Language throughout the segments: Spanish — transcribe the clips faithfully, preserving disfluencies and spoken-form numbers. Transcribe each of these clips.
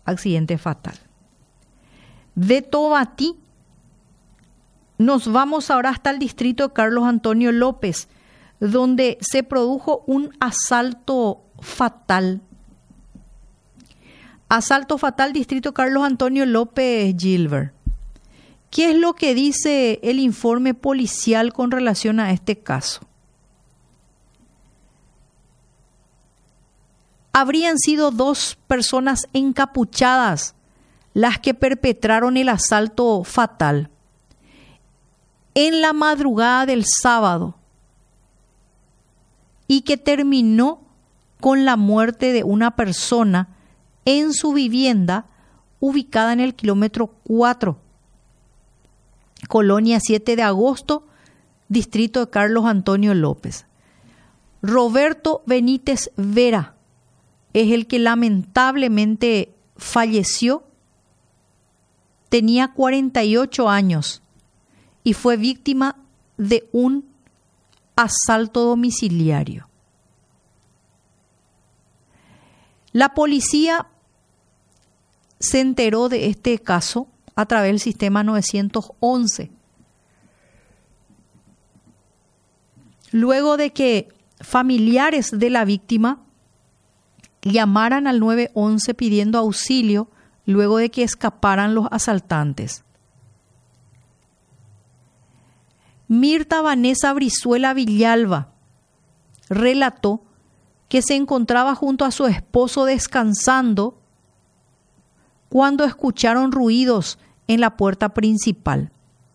accidente fatal. De Tobatí nos vamos ahora hasta el distrito de Carlos Antonio López, donde se produjo un asalto fatal. Asalto fatal, distrito Carlos Antonio López, Gilbert. ¿Qué es lo que dice el informe policial con relación a este caso? Habrían sido dos personas encapuchadas las que perpetraron el asalto fatal. En la madrugada del sábado, y que terminó con la muerte de una persona en su vivienda ubicada en el kilómetro cuatro, Colonia siete de agosto, distrito de Carlos Antonio López. Roberto Benítez Vera es el que lamentablemente falleció. Tenía cuarenta y ocho años y fue víctima de un asalto domiciliario. La policía se enteró de este caso a través del sistema nueve once. Luego de que familiares de la víctima llamaran al nueve once pidiendo auxilio luego de que escaparan los asaltantes. Mirta Vanessa Brizuela Villalba relató que se encontraba junto a su esposo descansando cuando escucharon ruidos en la puerta principal.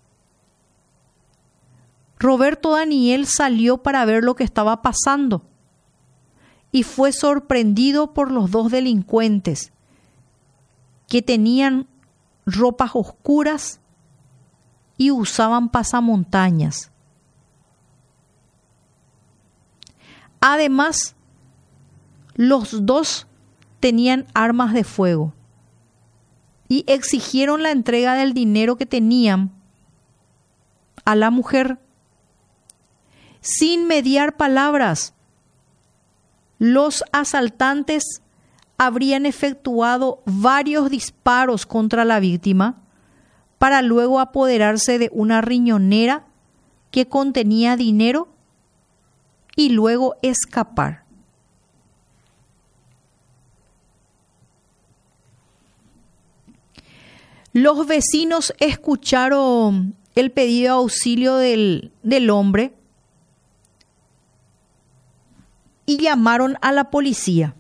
Roberto Daniel salió para ver lo que estaba pasando y fue sorprendido por los dos delincuentes que tenían ropas oscuras y usaban pasamontañas. Además, los dos tenían armas de fuego y exigieron la entrega del dinero que tenían a la mujer. Sin mediar palabras, los asaltantes habrían efectuado varios disparos contra la víctima para luego apoderarse de una riñonera que contenía dinero y luego escapar. Los vecinos escucharon el pedido de auxilio del, del hombre y llamaron a la policía.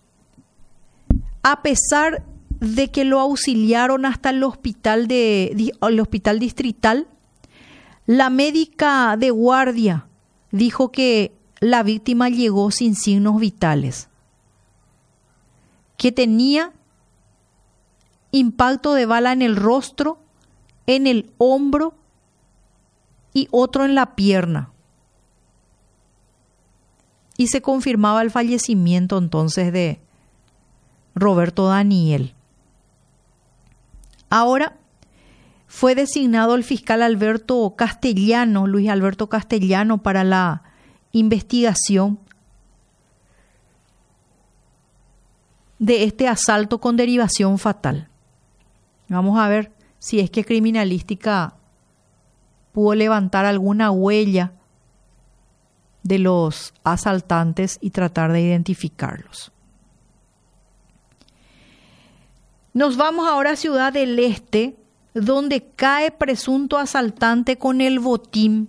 A pesar de que lo auxiliaron hasta el hospital, de, el hospital distrital, la médica de guardia dijo que la víctima llegó sin signos vitales, que tenía impacto de bala en el rostro, en el hombro y otro en la pierna. Y se confirmaba el fallecimiento entonces de Roberto Daniel. Ahora fue designado el fiscal Alberto Castellano, Luis Alberto Castellano, para la investigación de este asalto con derivación fatal. Vamos a ver si es que criminalística pudo levantar alguna huella de los asaltantes y tratar de identificarlos. Nos vamos ahora a Ciudad del Este, donde cae presunto asaltante con el botín.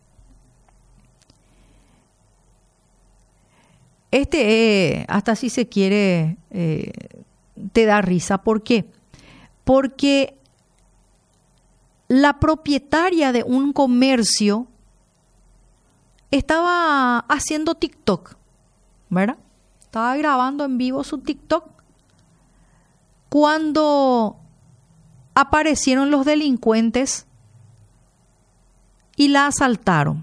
Este, eh, hasta si se quiere, eh, te da risa. ¿Por qué? Porque la propietaria de un comercio estaba haciendo TikTok, ¿verdad? Estaba grabando en vivo su TikTok cuando aparecieron los delincuentes y la asaltaron.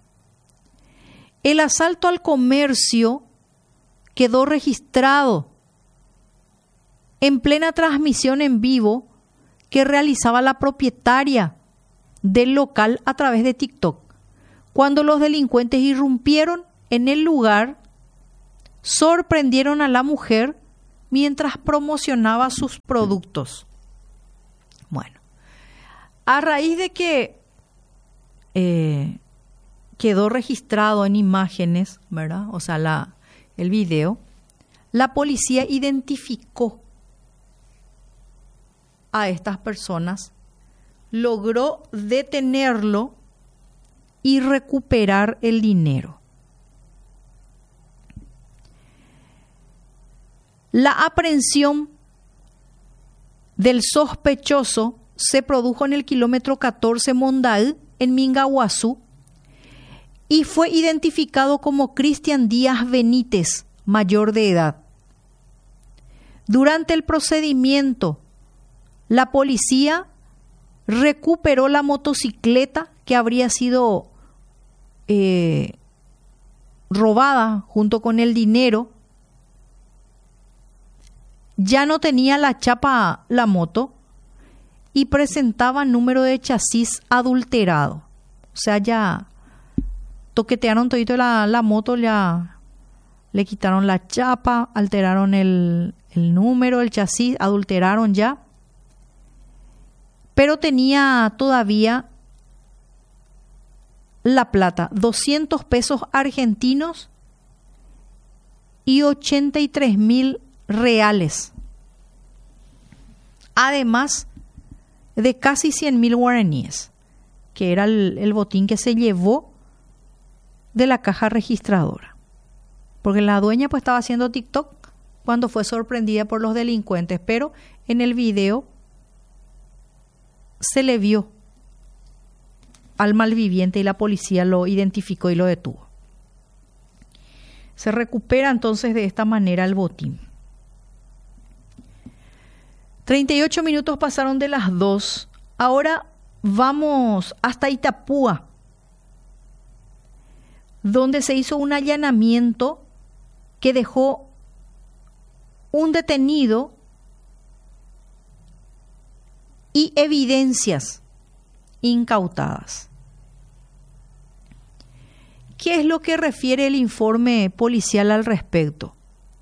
El asalto al comercio quedó registrado en plena transmisión en vivo que realizaba la propietaria del local a través de TikTok. Cuando los delincuentes irrumpieron en el lugar, sorprendieron a la mujer mientras promocionaba sus productos. Bueno, a raíz de que eh, quedó registrado en imágenes, ¿verdad? O sea, la, el video, la policía identificó a estas personas, logró detenerlo y recuperar el dinero. La aprehensión del sospechoso se produjo en el kilómetro catorce Mondaú, en Mingaguazú, y fue identificado como Cristian Díaz Benítez, mayor de edad. Durante el procedimiento, la policía recuperó la motocicleta que habría sido eh, robada junto con el dinero. Ya no tenía la chapa la moto y presentaba número de chasis adulterado. O sea, ya toquetearon todito la, la moto, ya le quitaron la chapa, alteraron el, el número, el chasis, adulteraron ya. Pero tenía todavía la plata, doscientos pesos argentinos y ochenta y tres mil reales. Además de casi cien mil guaraníes, que era el, el botín que se llevó de la caja registradora. Porque la dueña pues estaba haciendo TikTok cuando fue sorprendida por los delincuentes, pero en el video se le vio al malviviente y la policía lo identificó y lo detuvo. Se recupera entonces de esta manera el botín. treinta y ocho minutos pasaron de las dos. Ahora vamos hasta Itapúa, donde se hizo un allanamiento que dejó un detenido y evidencias incautadas. ¿Qué es lo que refiere el informe policial al respecto?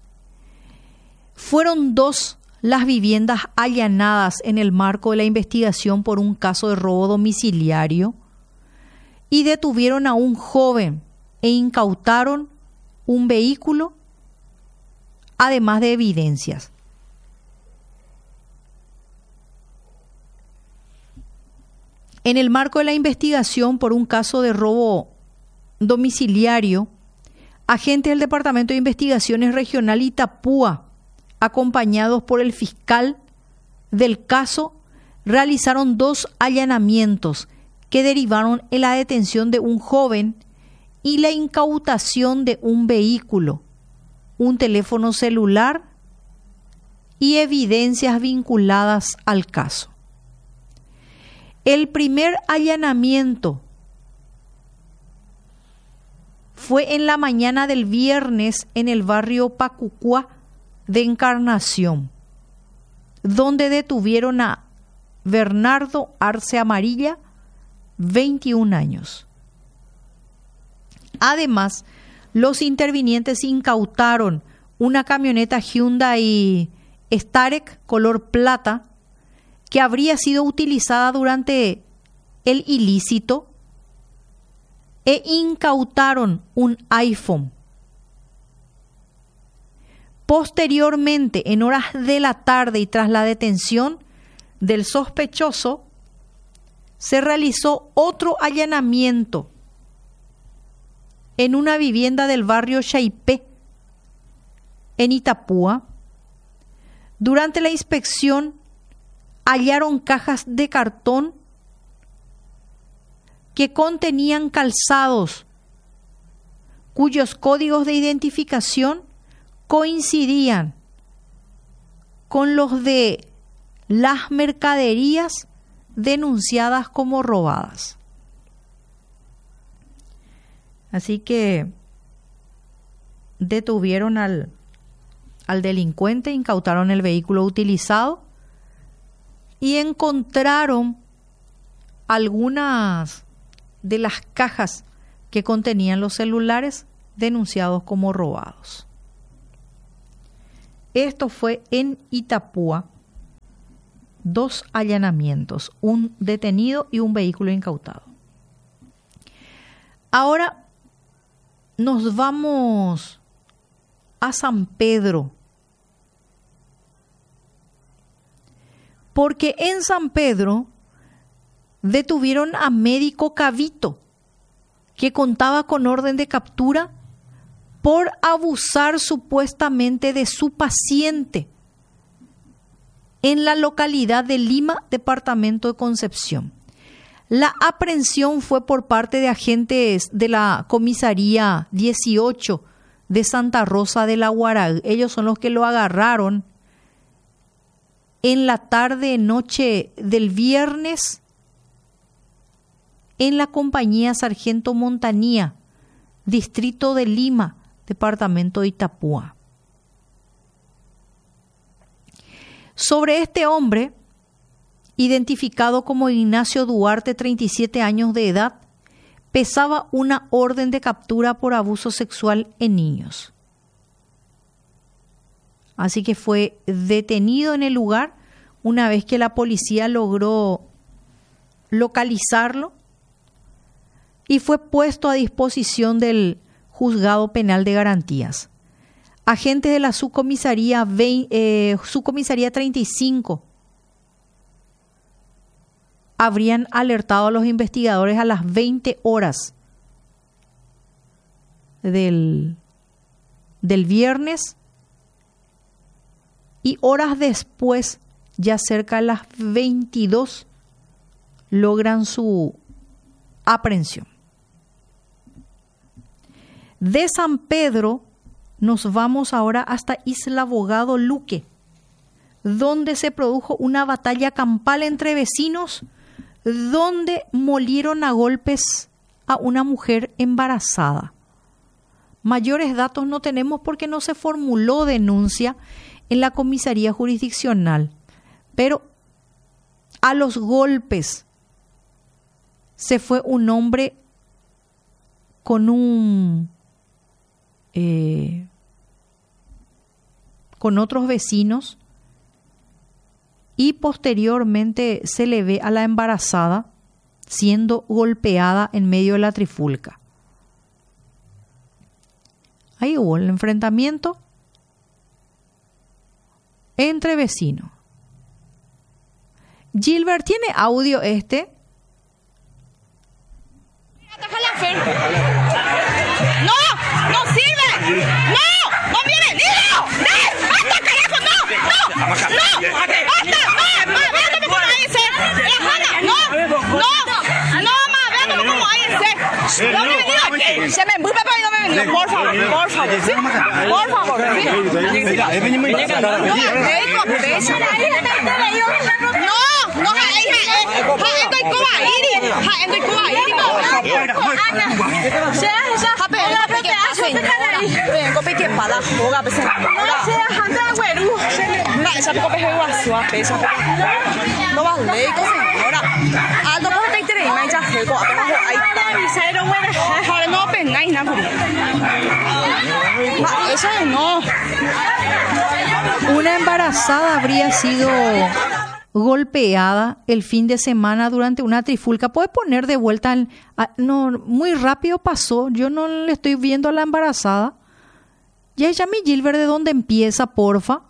Fueron dos las viviendas allanadas en el marco de la investigación por un caso de robo domiciliario y detuvieron a un joven e incautaron un vehículo, además de evidencias. En el marco de la investigación por un caso de robo domiciliario, agentes del Departamento de Investigaciones Regional Itapúa, acompañados por el fiscal del caso, realizaron dos allanamientos que derivaron en la detención de un joven y la incautación de un vehículo, un teléfono celular y evidencias vinculadas al caso. El primer allanamiento fue en la mañana del viernes en el barrio Pacucua de Encarnación, donde detuvieron a Bernardo Arce Amarilla, veintiún años. Además, los intervinientes incautaron una camioneta Hyundai Starek color plata que habría sido utilizada durante el ilícito e incautaron un iPhone. Posteriormente, en horas de la tarde y tras la detención del sospechoso, se realizó otro allanamiento en una vivienda del barrio Chaipé, en Itapúa. Durante la inspección hallaron cajas de cartón que contenían calzados cuyos códigos de identificación coincidían con los de las mercaderías denunciadas como robadas. Así que detuvieron al, al delincuente, incautaron el vehículo utilizado y encontraron algunas de las cajas que contenían los celulares denunciados como robados. Esto fue en Itapúa. Dos allanamientos, un detenido y un vehículo incautado. Ahora nos vamos a San Pedro. Porque en San Pedro detuvieron a médico Cavito, que contaba con orden de captura por abusar supuestamente de su paciente en la localidad de Lima, departamento de Concepción. La aprehensión fue por parte de agentes de la comisaría dieciocho de Santa Rosa de la Guarag. Ellos son los que lo agarraron en la tarde noche del viernes en la compañía Sargento Montanía, distrito de Lima, departamento de Itapúa. Sobre este hombre, identificado como Ignacio Duarte, treinta y siete años de edad, pesaba una orden de captura por abuso sexual en niños. Así que fue detenido en el lugar una vez que la policía logró localizarlo y fue puesto a disposición del Juzgado Penal de Garantías. Agentes de la subcomisaría, veinte, eh, subcomisaría treinta y cinco habrían alertado a los investigadores a las veinte horas del, del viernes y horas después, ya cerca de las veintidós, logran su aprehensión. De San Pedro nos vamos ahora hasta Isla Abogado Luque, donde se produjo una batalla campal entre vecinos, donde molieron a golpes a una mujer embarazada. Mayores datos no tenemos porque no se formuló denuncia en la comisaría jurisdiccional, pero a los golpes se fue un hombre con un eh, con otros vecinos y posteriormente se le ve a la embarazada siendo golpeada en medio de la trifulca. Ahí hubo el enfrentamiento entre vecinos. Gilbert, ¿tiene audio este? ¡No! ¡No sirve! ¡No! ¡No viene! ¡Niño! ¡No! ¡Basta, carajo! ¡No! ¡No! ¡No! ¡Basta! ¡No! ¡Ma! ¡Véame como ahí se! ¡La ¡No! ¡No! ¡No, ma! ¡Véame como ahí se! ¡No me venido! ¡Se me embupe para no me venido! ¡Por favor! ¡Por favor! ¿Sí? ¡Por favor! ¿Sí? ¡No! ¡No! ¡Ha estoy como ahí! ¡Ha estoy como ahí! Una embarazada habría sido golpeada el fin de semana durante una trifulca. ¿Puede poner de vuelta? En, a, no, muy rápido pasó. Yo no le estoy viendo a la embarazada. Ya ya mi Gilbert, ¿de dónde empieza, porfa?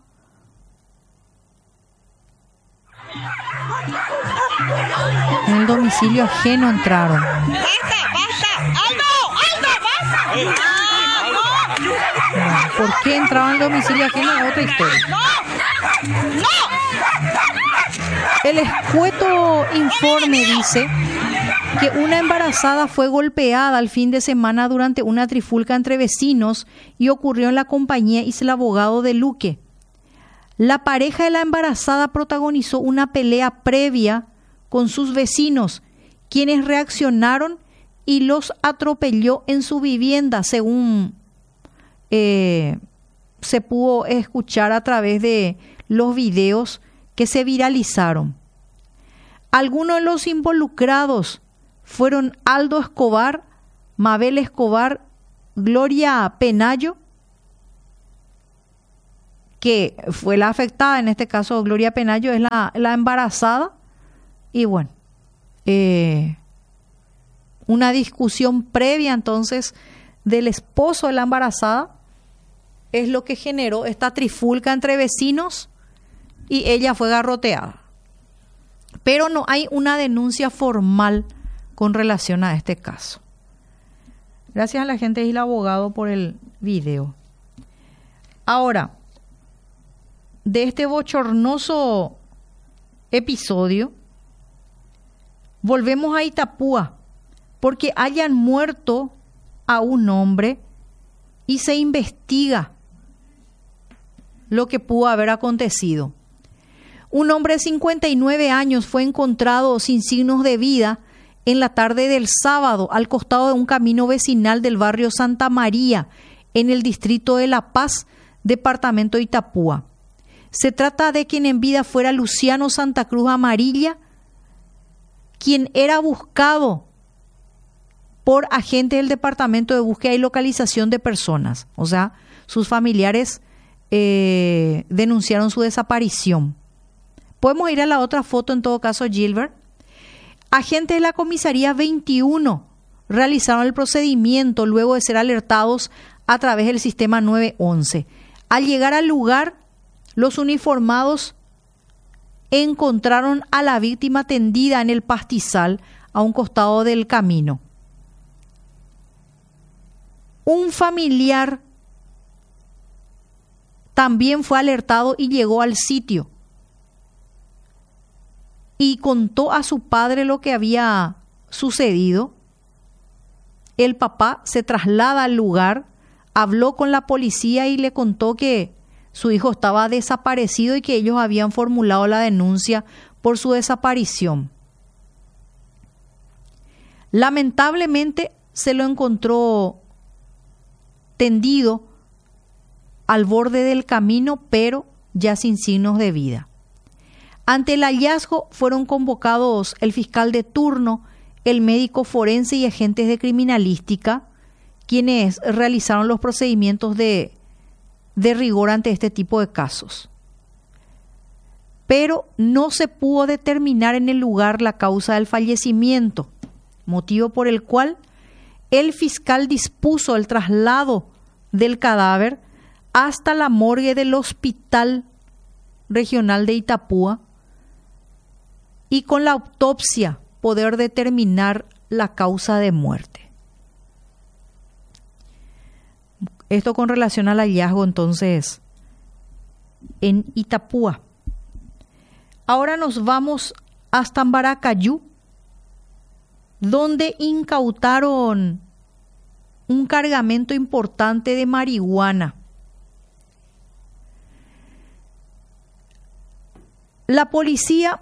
En el domicilio ajeno entraron. ¡Basta! ¡Basta! ¡Aldo! ¡Aldo! ¡Basta! No, ¿por qué entraban al domicilio ajeno? Es otra historia. ¡No! ¡No! El escueto informe dice que una embarazada fue golpeada el fin de semana durante una trifulca entre vecinos y ocurrió en la compañía Isla Abogado de Luque. La pareja de la embarazada protagonizó una pelea previa con sus vecinos, quienes reaccionaron y los atropelló en su vivienda, según eh, se pudo escuchar a través de los videos que se viralizaron. Algunos de los involucrados fueron Aldo Escobar, Mabel Escobar, Gloria Penayo que fue la afectada, en este caso Gloria Penayo, es la, la embarazada. Y bueno, eh, una discusión previa entonces del esposo de la embarazada es lo que generó esta trifulca entre vecinos y ella fue garroteada. Pero no hay una denuncia formal con relación a este caso. Gracias a la gente y el abogado por el video. Ahora, de este bochornoso episodio, volvemos a Itapúa, porque hayan muerto a un hombre y se investiga lo que pudo haber acontecido. Un hombre de cincuenta y nueve años fue encontrado sin signos de vida en la tarde del sábado al costado de un camino vecinal del barrio Santa María, en el distrito de La Paz, departamento de Itapúa. Se trata de quien en vida fuera Luciano Santa Cruz Amarilla, quien era buscado por agentes del Departamento de Búsqueda y Localización de Personas. O sea, sus familiares eh, denunciaron su desaparición. Podemos ir a la otra foto en todo caso, Gilbert. Agentes de la comisaría veintiuno realizaron el procedimiento luego de ser alertados a través del sistema nueve once. Al llegar al lugar, los uniformados encontraron a la víctima tendida en el pastizal a un costado del camino. Un familiar también fue alertado y llegó al sitio y contó a su padre lo que había sucedido. El papá se traslada al lugar, habló con la policía y le contó que su hijo estaba desaparecido y que ellos habían formulado la denuncia por su desaparición. Lamentablemente se lo encontró tendido al borde del camino, pero ya sin signos de vida. Ante el hallazgo fueron convocados el fiscal de turno, el médico forense y agentes de criminalística, quienes realizaron los procedimientos de, de rigor ante este tipo de casos. Pero no se pudo determinar en el lugar la causa del fallecimiento, motivo por el cual el fiscal dispuso el traslado del cadáver hasta la morgue del Hospital Regional de Itapúa y con la autopsia poder determinar la causa de muerte. Esto con relación al hallazgo entonces en Itapúa. Ahora nos vamos hasta Ambaracayú, donde incautaron un cargamento importante de marihuana. La policía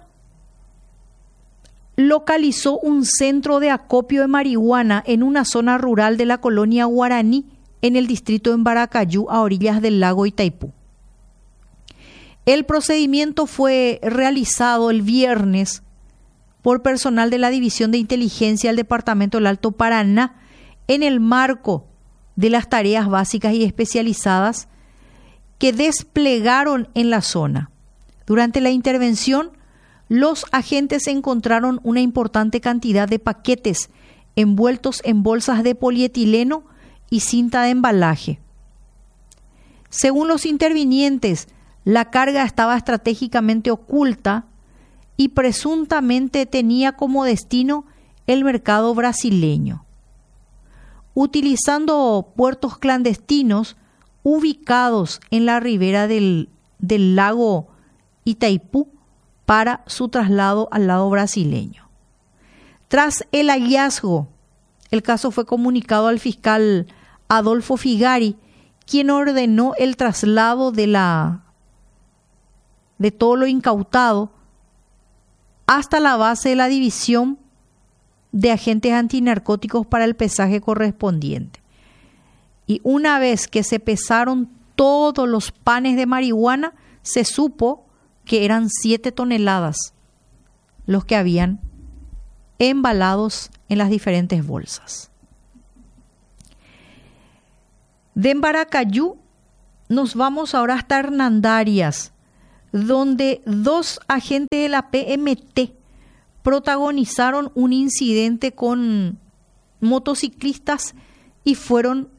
localizó un centro de acopio de marihuana en una zona rural de la colonia Guaraní, en el distrito de Ambaracayú, a orillas del lago Itaipú. El procedimiento fue realizado el viernes por personal de la División de Inteligencia del Departamento del Alto Paraná en el marco de las tareas básicas y especializadas que desplegaron en la zona. Durante la intervención, los agentes encontraron una importante cantidad de paquetes envueltos en bolsas de polietileno y cinta de embalaje. Según los intervinientes, la carga estaba estratégicamente oculta y presuntamente tenía como destino el mercado brasileño, utilizando puertos clandestinos ubicados en la ribera del, del lago Itaipú para su traslado al lado brasileño. Tras el hallazgo, el caso fue comunicado al fiscal Adolfo Figari, quien ordenó el traslado de, la, de todo lo incautado hasta la base de la División de Agentes Antinarcóticos para el pesaje correspondiente. Y una vez que se pesaron todos los panes de marihuana, se supo que eran siete toneladas los que habían embalados en las diferentes bolsas. De Ambaracayú nos vamos ahora hasta Hernandarias, donde dos agentes de la P M T protagonizaron un incidente con motociclistas y fueron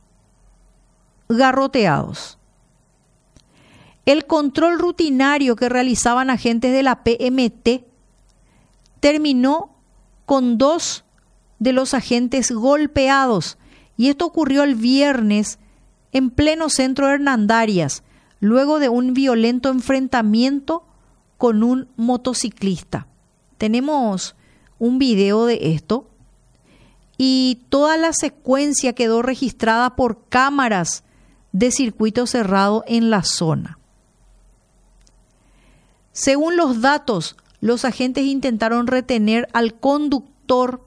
garroteados. El control rutinario que realizaban agentes de la P M T terminó con dos de los agentes golpeados, y esto ocurrió el viernes en pleno centro de Hernandarias, luego de un violento enfrentamiento con un motociclista. Tenemos un video de esto y toda la secuencia quedó registrada por cámaras de circuito cerrado en la zona. Según los datos, los agentes intentaron retener al conductor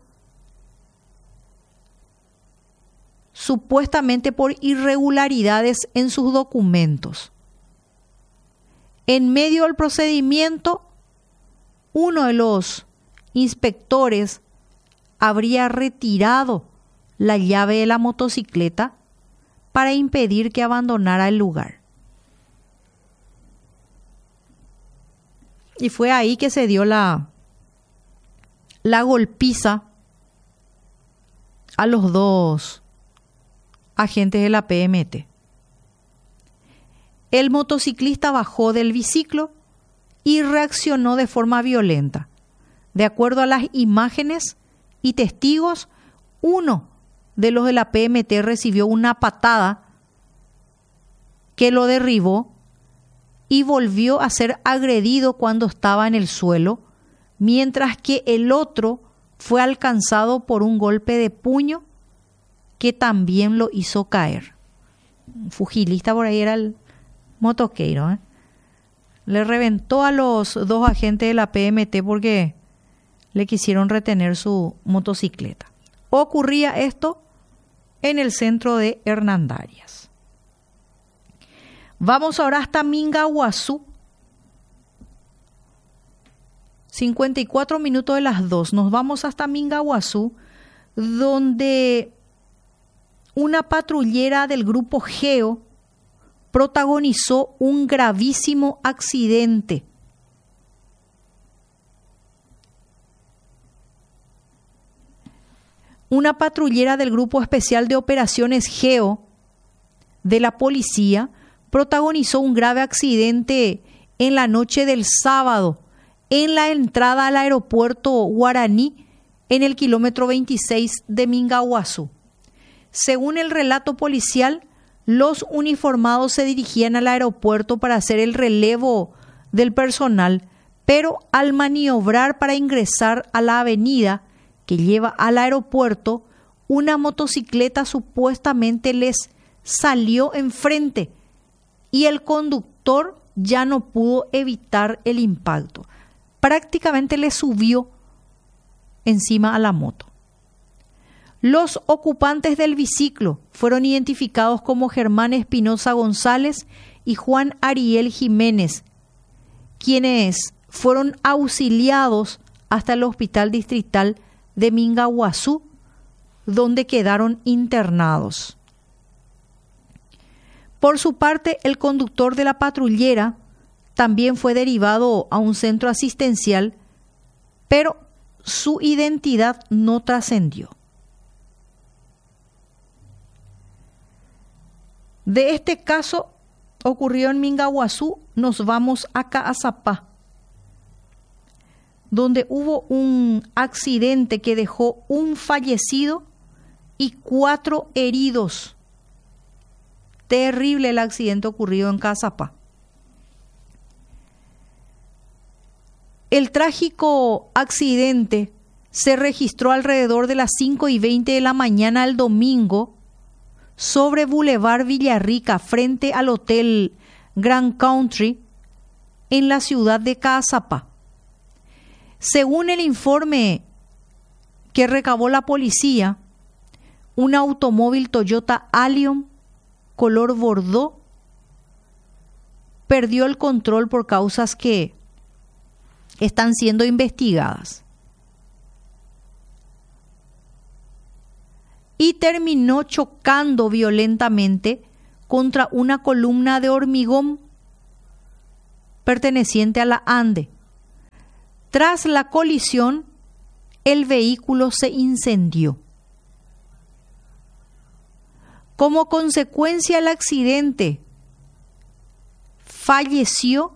supuestamente por irregularidades en sus documentos. En medio del procedimiento, uno de los inspectores habría retirado la llave de la motocicleta para impedir que abandonara el lugar. Y fue ahí que se dio la, la golpiza a los dos agentes de la P M T. El motociclista bajó del biciclo y reaccionó de forma violenta. De acuerdo a las imágenes y testigos, uno de los de la P M T recibió una patada que lo derribó y volvió a ser agredido cuando estaba en el suelo, mientras que el otro fue alcanzado por un golpe de puño que también lo hizo caer. Un fujilista por ahí era el motoqueiro, ¿eh? Le reventó a los dos agentes de la P M T porque le quisieron retener su motocicleta. Ocurría esto en el centro de Hernandarias. Vamos ahora hasta Mingaguazú. cincuenta y cuatro minutos de las dos. Nos vamos hasta Mingaguazú, donde una patrullera del grupo Geo protagonizó un gravísimo accidente. Una patrullera del Grupo Especial de Operaciones Geo de la policía protagonizó un grave accidente en la noche del sábado en la entrada al aeropuerto Guaraní en el kilómetro veintiséis de Mingaguazú. Según el relato policial, los uniformados se dirigían al aeropuerto para hacer el relevo del personal, pero al maniobrar para ingresar a la avenida que lleva al aeropuerto, una motocicleta supuestamente les salió enfrente y el conductor ya no pudo evitar el impacto. Prácticamente le subió encima a la moto. Los ocupantes del biciclo fueron identificados como Germán Espinosa González y Juan Ariel Jiménez, quienes fueron auxiliados hasta el hospital distrital de Mingaguazú, donde quedaron internados. Por su parte, el conductor de la patrullera también fue derivado a un centro asistencial, pero su identidad no trascendió. De este caso ocurrió en Mingaguazú, nos vamos a Caazapá, donde hubo un accidente que dejó un fallecido y cuatro heridos. Terrible el accidente ocurrido en Caazapá. El trágico accidente se registró alrededor de las cinco y veinte de la mañana del domingo sobre Boulevard Villarrica, frente al Hotel Grand Country, en la ciudad de Caazapá. Según el informe que recabó la policía, un automóvil Toyota Allium color bordó perdió el control por causas que están siendo investigadas y terminó chocando violentamente contra una columna de hormigón perteneciente a la ANDE. Tras la colisión, el vehículo se incendió. Como consecuencia del accidente, falleció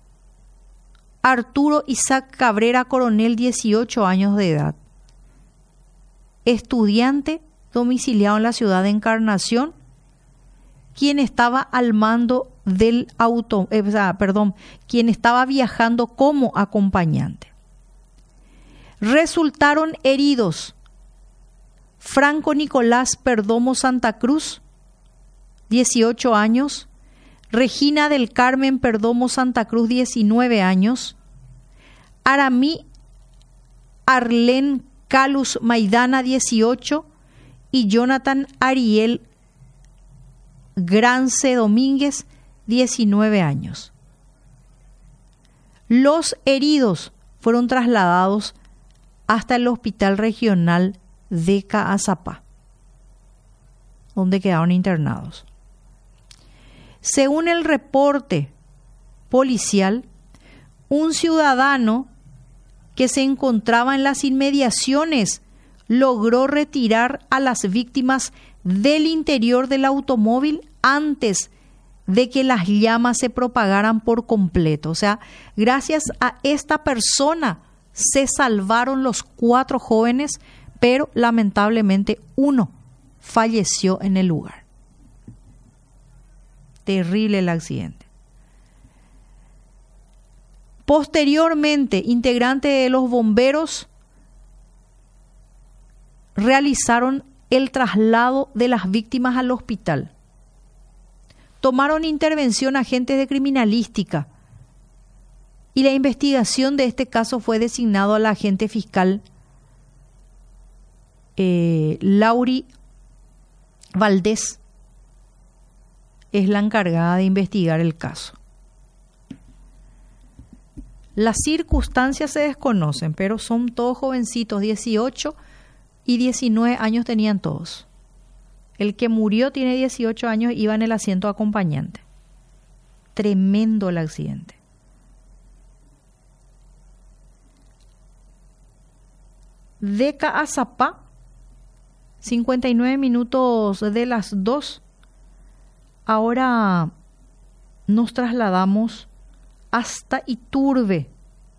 Arturo Isaac Cabrera Coronel, dieciocho años de edad, estudiante domiciliado en la ciudad de Encarnación, quien estaba al mando del auto, eh, perdón, quien estaba viajando como acompañante. Resultaron heridos Franco Nicolás Perdomo Santa Cruz, dieciocho años, Regina del Carmen Perdomo Santa Cruz, diecinueve años, Aramí Arlén Calus Maidana, dieciocho, y Jonathan Ariel Grance Domínguez, diecinueve años. Los heridos fueron trasladados hasta el Hospital Regional de Caazapá, donde quedaron internados. Según el reporte policial, un ciudadano que se encontraba en las inmediaciones logró retirar a las víctimas del interior del automóvil antes de que las llamas se propagaran por completo. O sea, gracias a esta persona se salvaron los cuatro jóvenes, pero lamentablemente uno falleció en el lugar. Terrible el accidente. Posteriormente, integrantes de los bomberos realizaron el traslado de las víctimas al hospital. Tomaron intervención agentes de criminalística y la investigación de este caso fue designado a la agente fiscal eh, Lauri Valdés. Es la encargada de investigar el caso. Las circunstancias se desconocen, pero son todos jovencitos, dieciocho y diecinueve años tenían todos. El que murió tiene dieciocho años, iba en el asiento acompañante. Tremendo el accidente. De Caazapá, cincuenta y nueve minutos de las dos. Ahora nos trasladamos hasta Iturbe,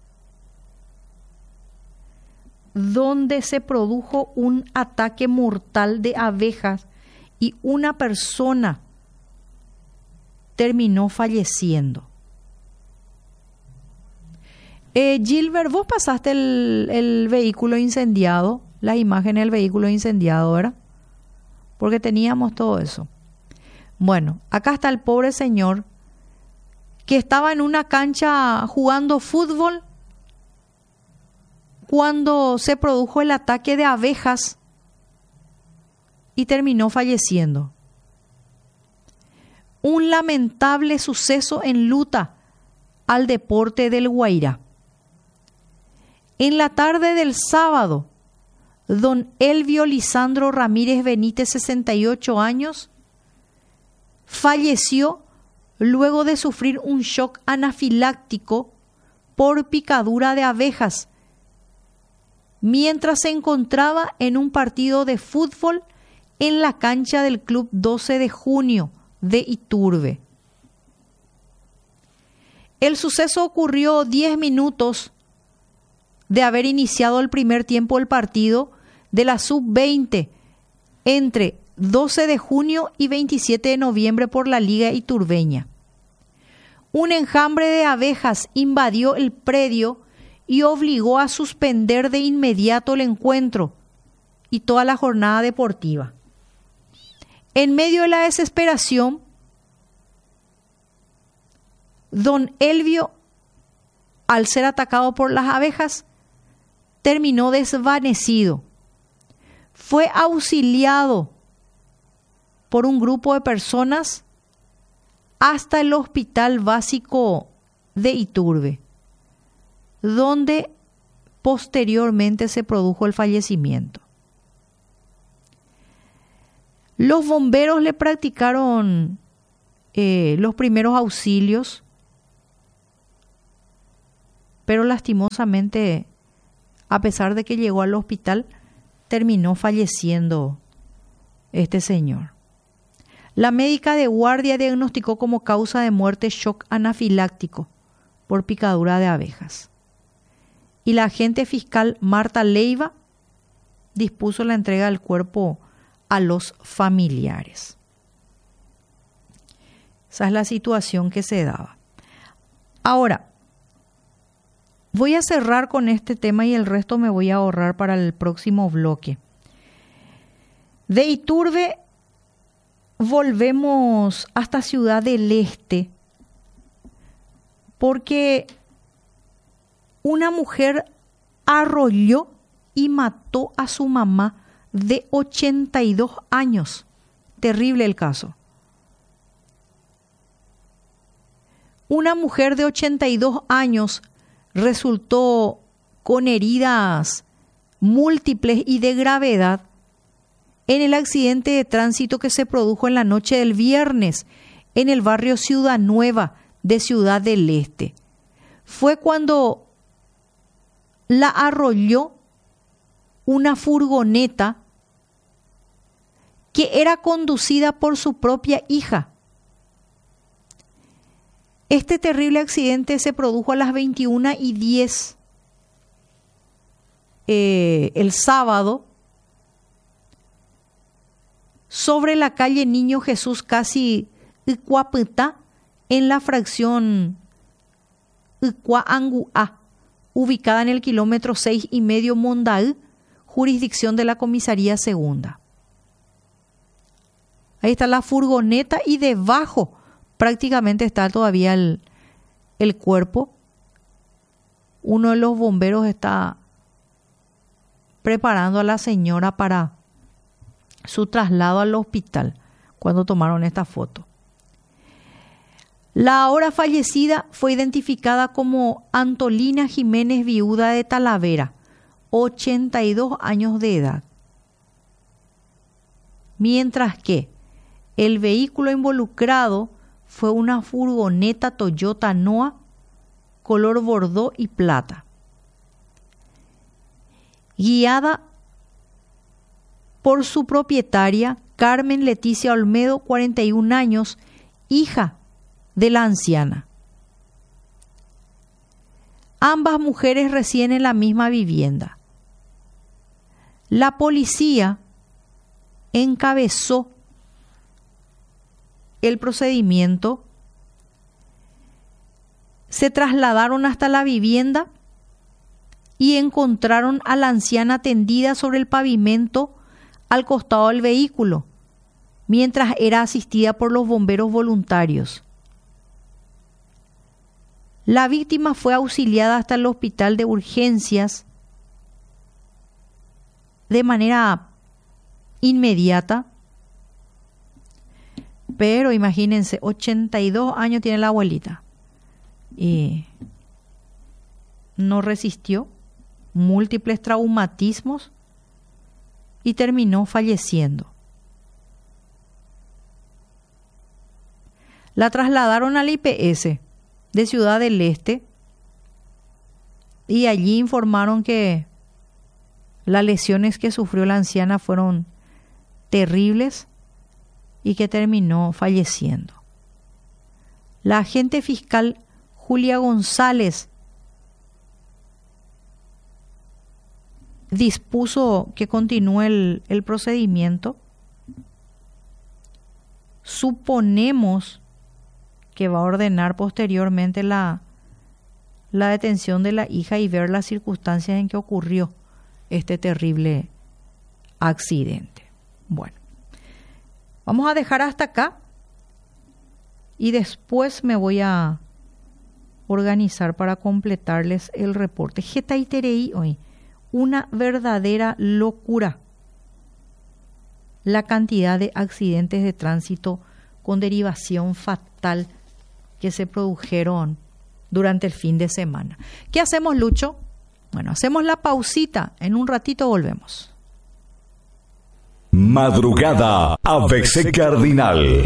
donde se produjo un ataque mortal de abejas y una persona terminó falleciendo. Eh, Gilbert, vos pasaste el, el vehículo incendiado, las imágenes del vehículo incendiado, ¿verdad? Porque teníamos todo eso. Bueno, acá está el pobre señor que estaba en una cancha jugando fútbol cuando se produjo el ataque de abejas y terminó falleciendo. Un lamentable suceso enluta al deporte del Guairá. En la tarde del sábado, don Elvio Lisandro Ramírez Benítez, sesenta y ocho años, falleció luego de sufrir un shock anafiláctico por picadura de abejas, mientras se encontraba en un partido de fútbol en la cancha del Club doce de junio de Iturbe. El suceso ocurrió diez minutos de haber iniciado el primer tiempo del partido de la sub veinte entre doce de junio y veintisiete de noviembre por la Liga Iturbeña. Un enjambre de abejas invadió el predio y obligó a suspender de inmediato el encuentro y toda la jornada deportiva. En medio de la desesperación, don Elvio, al ser atacado por las abejas, terminó desvanecido. Fue auxiliado por un grupo de personas hasta el Hospital Básico de Iturbe, donde posteriormente se produjo el fallecimiento. Los bomberos le practicaron eh, los primeros auxilios, pero lastimosamente, a pesar de que llegó al hospital, terminó falleciendo este señor. La médica de guardia diagnosticó como causa de muerte shock anafiláctico por picadura de abejas. Y la agente fiscal Marta Leiva dispuso la entrega del cuerpo a los familiares. Esa es la situación que se daba. Ahora, voy a cerrar con este tema y el resto me voy a ahorrar para el próximo bloque. De Iturbe volvemos hasta Ciudad del Este porque una mujer arrolló y mató a su mamá de ochenta y dos años. Terrible el caso. Una mujer de ochenta y dos años resultó con heridas múltiples y de gravedad en el accidente de tránsito que se produjo en la noche del viernes en el barrio Ciudad Nueva de Ciudad del Este. Fue cuando la arrolló una furgoneta que era conducida por su propia hija. Este terrible accidente se produjo a las veintiuna y diez eh, el sábado sobre la calle Niño Jesús casi Icuapetá en la fracción Icuanguá, ubicada en el kilómetro seis y medio Mondaú, jurisdicción de la Comisaría Segunda. Ahí está la furgoneta y debajo prácticamente está todavía el, el cuerpo. Uno de los bomberos está preparando a la señora para su traslado al hospital cuando tomaron esta foto. La ahora fallecida fue identificada como Antolina Jiménez, viuda de Talavera, ochenta y dos años de edad. Mientras que el vehículo involucrado fue una furgoneta Toyota Noah color bordó y plata, guiada por su propietaria Carmen Leticia Olmedo, cuarenta y un años, hija de la anciana. Ambas mujeres residen en la misma vivienda. La policía encabezó el procedimiento. Se trasladaron hasta la vivienda y encontraron a la anciana tendida sobre el pavimento al costado del vehículo, mientras era asistida por los bomberos voluntarios. La víctima fue auxiliada hasta el hospital de urgencias de manera inmediata, pero imagínense, ochenta y dos años tiene la abuelita y no resistió, múltiples traumatismos y terminó falleciendo. La trasladaron al I P S de Ciudad del Este y allí informaron que las lesiones que sufrió la anciana fueron terribles y que terminó falleciendo. La agente fiscal Julia González dispuso que continúe el, el procedimiento. Suponemos que va a ordenar posteriormente la, la detención de la hija y ver las circunstancias en que ocurrió este terrible accidente. Bueno, vamos a dejar hasta acá y después me voy a organizar para completarles el reporte. Getaitereí hoy, una verdadera locura la cantidad de accidentes de tránsito con derivación fatal que se produjeron durante el fin de semana. ¿Qué hacemos, Lucho? Bueno, hacemos la pausita. En un ratito volvemos. Madrugada A B C Cardinal.